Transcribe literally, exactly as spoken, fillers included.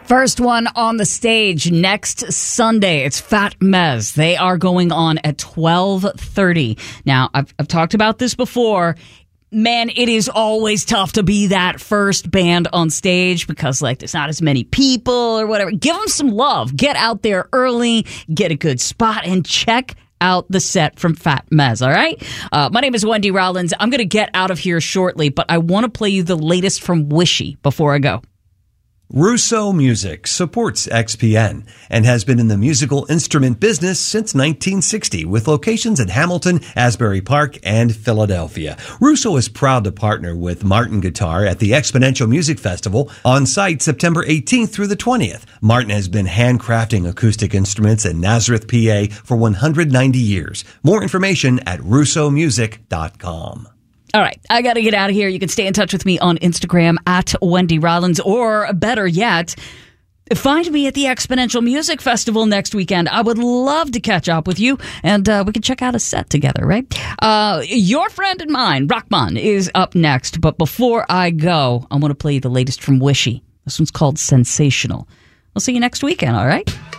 First one on the stage next Sunday. It's Fat Mez. They are going on at twelve thirty. Now, I've, I've talked about this before. Man, it is always tough to be that first band on stage because, like, there's not as many people or whatever. Give them some love. Get out there early, get a good spot, and check out the set from Fat Mez, all right? Uh, my name is Wendy Rollins. I'm going to get out of here shortly, but I want to play you the latest from Wishy before I go. Russo Music supports X P N and has been in the musical instrument business since nineteen sixty with locations in Hamilton, Asbury Park, and Philadelphia. Russo is proud to partner with Martin Guitar at the Exponential Music Festival on site September eighteenth through the twentieth. Martin has been handcrafting acoustic instruments in Nazareth, P A for one hundred ninety years. More information at russo music dot com. All right, I got to get out of here. You can stay in touch with me on Instagram at Wendy Rollins, or better yet, find me at the Exponential Music Festival next weekend. I would love to catch up with you, and uh, we can check out a set together, right? Uh, your friend and mine, Rockman, is up next. But before I go, I want to play you the latest from Wishy. This one's called Sensational. I'll see you next weekend, all right?